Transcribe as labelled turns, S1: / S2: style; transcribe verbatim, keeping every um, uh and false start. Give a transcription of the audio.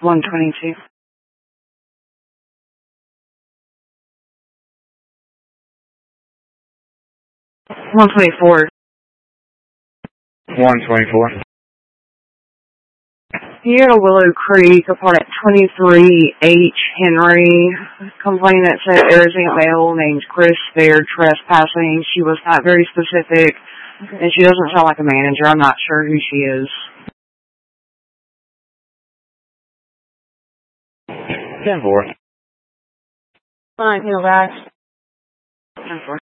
S1: one twenty-two. one twenty-four.
S2: one twenty-four.
S1: Here at Willow Creek, apartment twenty-three H. Henry, complaint that said there is a male named Chris there trespassing. She was not very specific, and she doesn't sound like a manager. I'm not sure who she is.
S2: ten four.
S1: Fine, you know, guys. ten four.